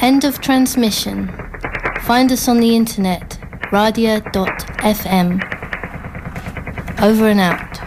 End of transmission. Find us on the internet, radia.fm. Over and out.